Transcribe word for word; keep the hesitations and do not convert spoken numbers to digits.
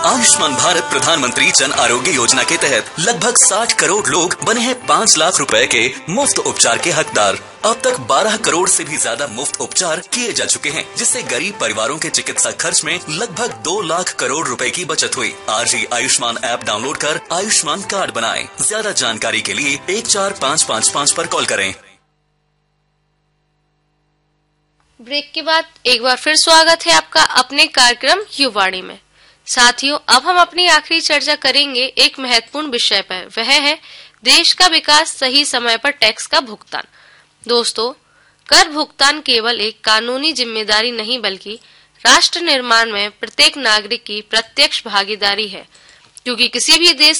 आयुष्मान भारत प्रधानमंत्री जन आरोग्य योजना के तहत लगभग साठ करोड़ लोग बने हैं पाँच लाख रुपए के मुफ्त उपचार के हकदार। अब तक बारह करोड़ से भी ज्यादा मुफ्त उपचार किए जा चुके हैं, जिससे गरीब परिवारों के चिकित्सा खर्च में लगभग दो लाख करोड़ रुपए की बचत हुई। आज ही आयुष्मान ऐप डाउनलोड कर आयुष्मान कार्ड बनाएं। ज्यादा जानकारी के लिए एक चार पाँच पाँच पाँच पर कॉल करें। ब्रेक के बाद एक बार फिर स्वागत है आपका अपने कार्यक्रम युवाणी में। साथियों, अब हम अपनी आखिरी चर्चा करेंगे एक महत्वपूर्ण विषय पर, वह है देश का विकास सही समय पर टैक्स का भुगतान। दोस्तों, कर भुगतान केवल एक कानूनी जिम्मेदारी नहीं बल्कि राष्ट्र निर्माण में प्रत्येक नागरिक की प्रत्यक्ष भागीदारी है, क्योंकि किसी भी देश